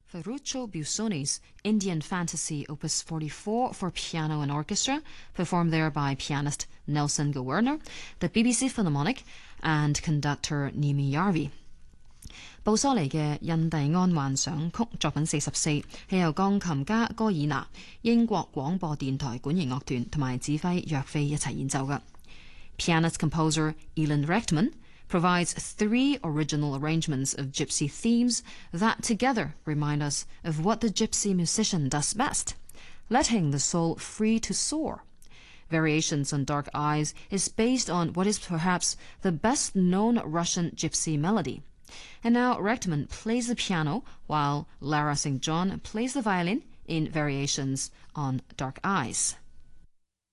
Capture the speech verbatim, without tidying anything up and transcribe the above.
Ferruccio Busoni's Indian Fantasy Opus forty-four for piano and orchestra, performed there by pianist Nelson Gwerner, the B B C Philharmonic, and conductor Nimi Yarvi。布索尼嘅印第安幻想曲作品四十四係由鋼琴家戈爾納、英國廣播電台管弦樂團同埋指揮約菲一齊演奏嘅。Pianist composer Elin Rechtman provides three original arrangements of gypsy themes that together remind us of what the gypsy musician does best, letting the soul free to soar. Variations on Dark Eyes is based on what is perhaps the best-known Russian gypsy melody. And now Rechtman plays the piano while Lara Saint John plays the violin in Variations on Dark Eyes.